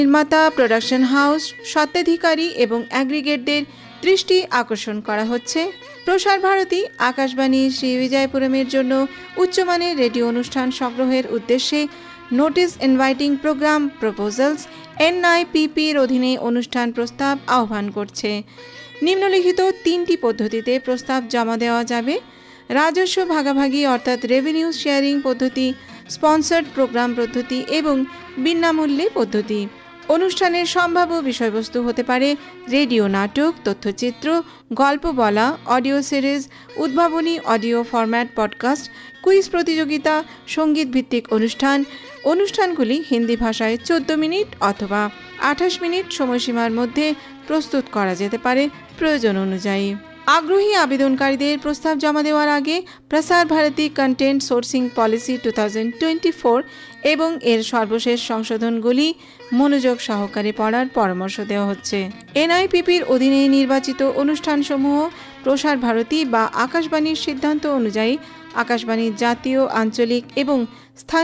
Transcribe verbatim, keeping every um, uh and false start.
নির্মাতা, production house, স্বত্বাধিকারী এবং অ্যাগ্রিগেটদের দৃষ্টি আকর্ষণ করা হচ্ছে প্রসার ভারতী আকাশবাণী শ্রী বিজয়পুরমের জন্য উচ্চমানের রেডিও অনুষ্ঠান সংগ্রহের উদ্দেশ্যে নোটিস ইনভাইটিং প্রোগ্রাম প্রপোজালস এনআইপিপির অধীনে অনুষ্ঠান প্রস্তাব আহ্বান করছে। নিম্নলিখিত তিনটি পদ্ধতিতে প্রস্তাব জমা দেওয়া যাবে: রাজস্ব ভাগাভাগি অর্থাৎ রেভিনিউ শেয়ারিং পদ্ধতি, স্পন্সর্ড প্রোগ্রাম পদ্ধতি এবং বিনামূল্যে পদ্ধতি। অনুষ্ঠানের সম্ভাব্য বিষয়বস্তু হতে পারে রেডিও নাটক, তথ্যচিত্র, গল্প বলা, অডিও সিরিজ, উদ্ভাবনী অডিও ফরম্যাট পডকাস্ট, কুইজ প্রতিযোগিতা, সঙ্গীত ভিত্তিক অনুষ্ঠান। অনুষ্ঠানগুলি হিন্দি ভাষায় চোদ্দ মিনিট অথবা আঠাশ মিনিট সময়সীমার মধ্যে প্রস্তুত করা যেতে পারে প্রয়োজন অনুযায়ী। আগ্রহী আবেদনকারীদের প্রস্তাব জমা দেওয়ার আগে প্রসার Bharati content sourcing policy two thousand twenty four এবং এর সর্বশেষ সংশোধনগুলি মনোযোগ সহকারে পড়ার পরামর্শ দেওয়া হচ্ছে। এনআইপিপির অধীনে নির্বাচিত অনুষ্ঠানসমূহ প্রসার ভারতী বা আকাশবাণীর সিদ্ধান্ত অনুযায়ী আকাশবাণীর জাতীয়, আঞ্চলিক এবং স্থানীয়